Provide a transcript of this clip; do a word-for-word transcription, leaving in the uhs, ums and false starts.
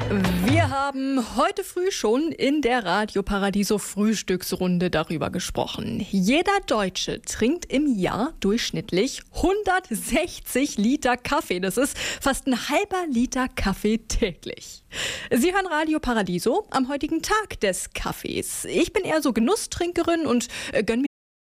Wir haben heute früh schon in der Radio Paradiso Frühstücksrunde darüber gesprochen. Jeder Deutsche trinkt im Jahr durchschnittlich hundertsechzig Liter Kaffee. Das ist fast ein halber Liter Kaffee täglich. Sie hören Radio Paradiso am heutigen Tag des Kaffees. Ich bin eher so Genusstrinkerin und gönne